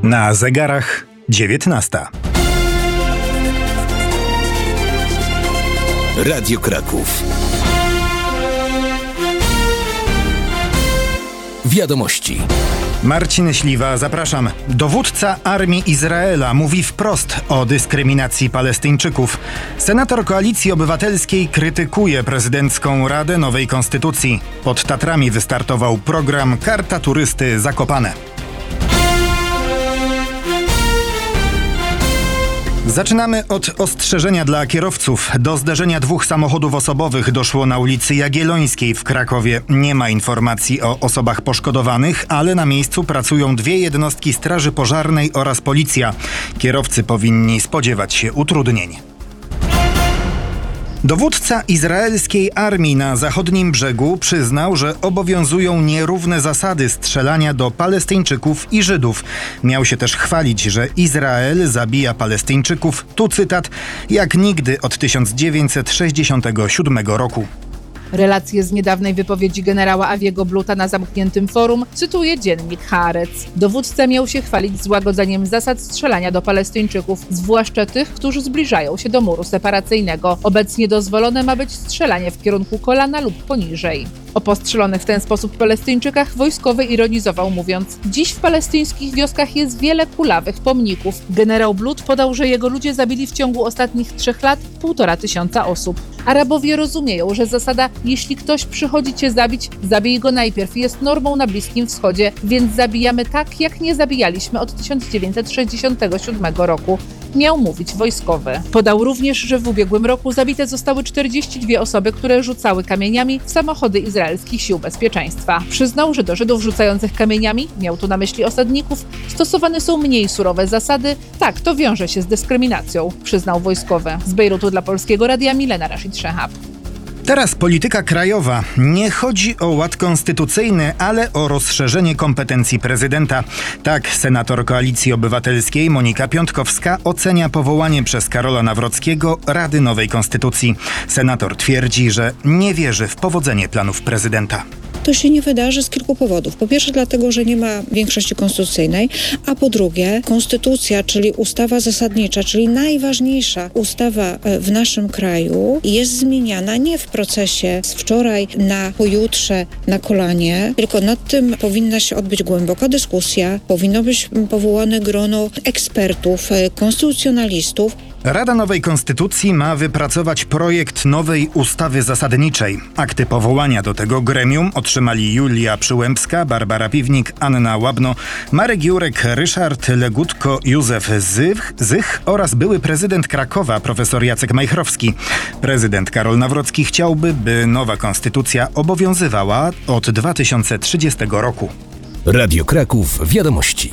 Na zegarach 19. Radio Kraków. Wiadomości. Marcin Śliwa, zapraszam. Dowódca armii Izraela mówi wprost o dyskryminacji Palestyńczyków. Senator Koalicji Obywatelskiej krytykuje prezydencką Radę Nowej Konstytucji. Pod Tatrami wystartował program Karta Turysty Zakopane. Zaczynamy od ostrzeżenia dla kierowców. Do zderzenia dwóch samochodów osobowych doszło na ulicy Jagiellońskiej w Krakowie. Nie ma informacji o osobach poszkodowanych, ale na miejscu pracują dwie jednostki Straży Pożarnej oraz policja. Kierowcy powinni spodziewać się utrudnień. Dowódca izraelskiej armii na zachodnim brzegu przyznał, że obowiązują nierówne zasady strzelania do Palestyńczyków i Żydów. Miał się też chwalić, że Izrael zabija Palestyńczyków, tu cytat, jak nigdy od 1967 roku. Relacje z niedawnej wypowiedzi generała Aviego Bluta na zamkniętym forum cytuje dziennik Haaretz. Dowódca miał się chwalić złagodzeniem zasad strzelania do Palestyńczyków, zwłaszcza tych, którzy zbliżają się do muru separacyjnego. Obecnie dozwolone ma być strzelanie w kierunku kolana lub poniżej. O postrzelonych w ten sposób Palestyńczykach wojskowy ironizował, mówiąc: dziś w palestyńskich wioskach jest wiele kulawych pomników. Generał Blut podał, że jego ludzie zabili w ciągu ostatnich 3 lat 1500 osób. Arabowie rozumieją, że zasada jeśli ktoś przychodzi cię zabić, zabij go najpierw jest normą na Bliskim Wschodzie, więc zabijamy tak, jak nie zabijaliśmy od 1967 roku. Miał mówić wojskowy. Podał również, że w ubiegłym roku zabite zostały 42 osoby, które rzucały kamieniami w samochody izraelskich sił bezpieczeństwa. Przyznał, że do Żydów rzucających kamieniami, miał tu na myśli osadników, stosowane są mniej surowe zasady. Tak, to wiąże się z dyskryminacją, przyznał wojskowy. Z Bejrutu dla Polskiego Radia Milena Rashid-Szehab. Teraz polityka krajowa. Nie chodzi o ład konstytucyjny, ale o rozszerzenie kompetencji prezydenta. Tak senator Koalicji Obywatelskiej Monika Piątkowska ocenia powołanie przez Karola Nawrockiego Rady Nowej Konstytucji. Senator twierdzi, że nie wierzy w powodzenie planów prezydenta. To się nie wydarzy z kilku powodów. Po pierwsze dlatego, że nie ma większości konstytucyjnej, a po drugie konstytucja, czyli ustawa zasadnicza, czyli najważniejsza ustawa w naszym kraju jest zmieniana nie w procesie z wczoraj na pojutrze na kolanie, tylko nad tym powinna się odbyć głęboka dyskusja, powinno być powołane grono ekspertów, konstytucjonalistów. Rada Nowej Konstytucji ma wypracować projekt nowej ustawy zasadniczej. Akty powołania do tego gremium otrzymali Julia Przyłębska, Barbara Piwnik, Anna Łabno, Marek Jurek, Ryszard Legutko, Józef Zych oraz były prezydent Krakowa profesor Jacek Majchrowski. Prezydent Karol Nawrocki chciałby, by nowa konstytucja obowiązywała od 2030 roku. Radio Kraków. Wiadomości.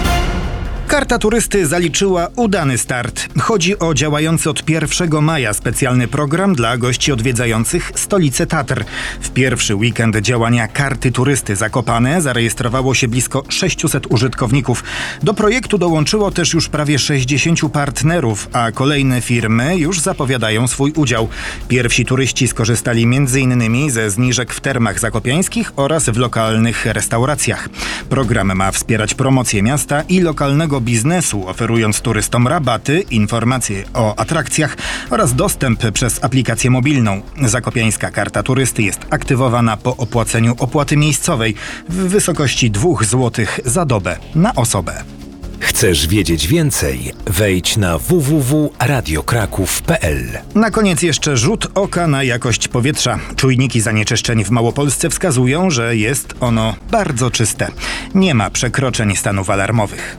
Karta Turysty zaliczyła udany start. Chodzi o działający od 1 maja specjalny program dla gości odwiedzających stolicę Tatr. W pierwszy weekend działania Karty Turysty Zakopane zarejestrowało się blisko 600 użytkowników. Do projektu dołączyło też już prawie 60 partnerów, a kolejne firmy już zapowiadają swój udział. Pierwsi turyści skorzystali m.in. ze zniżek w termach zakopiańskich oraz w lokalnych restauracjach. Program ma wspierać promocję miasta i lokalnego biznesu, oferując turystom rabaty, informacje o atrakcjach oraz dostęp przez aplikację mobilną. Zakopiańska Karta Turysty jest aktywowana po opłaceniu opłaty miejscowej w wysokości 2 zł za dobę na osobę. Chcesz wiedzieć więcej? Wejdź na www.radiokraków.pl. Na koniec jeszcze rzut oka na jakość powietrza. Czujniki zanieczyszczeń w Małopolsce wskazują, że jest ono bardzo czyste. Nie ma przekroczeń stanów alarmowych.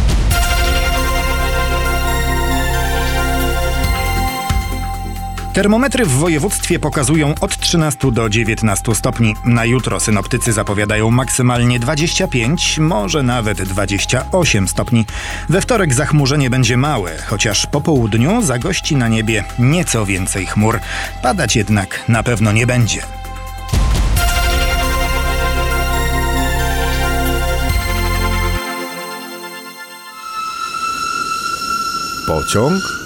Termometry w województwie pokazują od 13 do 19 stopni. Na jutro synoptycy zapowiadają maksymalnie 25, może nawet 28 stopni. We wtorek zachmurzenie będzie małe, chociaż po południu zagości na niebie nieco więcej chmur. Padać jednak na pewno nie będzie. Pociąg